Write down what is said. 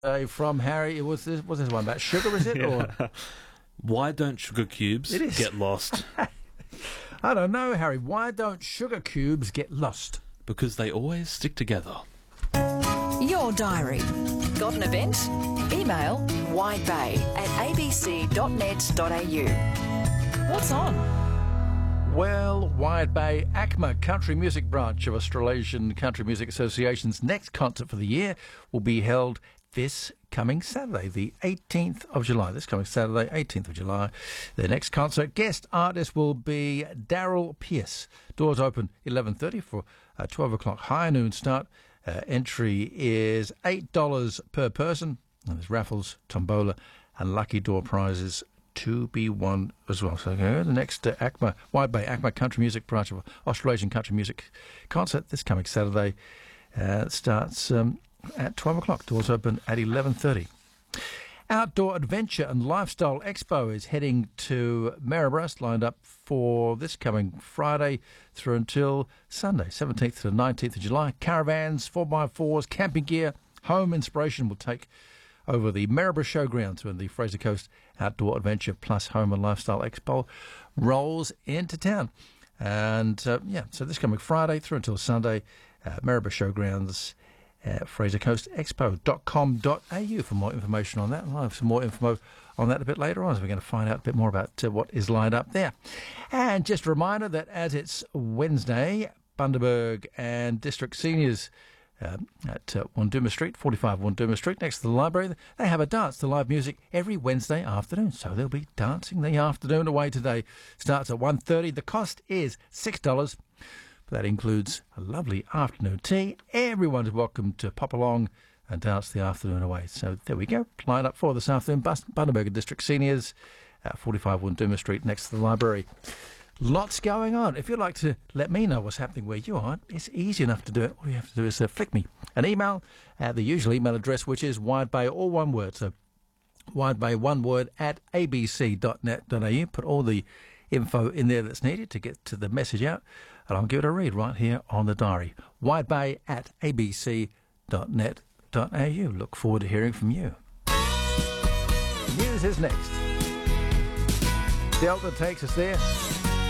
From Harry, what's this one about? Sugar, is it? Yeah. Or Why don't sugar cubes It is. get lost? I don't know, Harry. Why don't sugar cubes get lost? Because they always stick together. Your diary. Got an event? Email widebay@abc.net.au. What's on? Well, Wide Bay ACMA Country Music Branch of Australasian Country Music Association's next concert for the year will be held this coming Saturday, the 18th of July. This coming Saturday, 18th of July. Their next concert guest artist will be Daryl Pierce. Doors open 11:30 for a 12 o'clock high noon start. Entry is $8 per person. And there's raffles, tombola and lucky door prizes to be won as well. So the next ACMA, Wide Bay ACMA Country Music Branch of Australasian Country Music concert this coming Saturday starts at 12 o'clock. Doors open at 11:30. Outdoor Adventure and Lifestyle Expo is heading to Maryborough, lined up for this coming Friday through until Sunday, 17th to the 19th of July. Caravans, 4x4s, camping gear, home inspiration will take over the Maryborough Showgrounds when the Fraser Coast Outdoor Adventure plus Home and Lifestyle Expo rolls into town. And, so this coming Friday through until Sunday, Maryborough Showgrounds, frasercoastexpo.com.au for more information on that. I'll have some more info on that a bit later on, as we're going to find out a bit more about what is lined up there. And just a reminder that as it's Wednesday, Bundaberg and District Seniors at Wanduma Street, 45 Wanduma Street, next to the library, they have a dance to live music every Wednesday afternoon. So they'll be dancing the afternoon away today. Starts at 1:30. The cost is $6. That includes a lovely afternoon tea. Everyone's welcome to pop along and dance the afternoon away. So there we go. Line up for this afternoon. Bundaberg District Seniors at 45 Wanduma Street next to the library. Lots going on. If you'd like to let me know what's happening where you are, it's easy enough to do it. All you have to do is flick me an email at the usual email address, which is widebay, all one word. So widebay, one word, at abc.net.au. Put all the info in there that's needed to get to the message out, and I'll give it a read right here on the diary. widebay at abc.net.au. Look forward to hearing from you. News is next. Delta takes us there.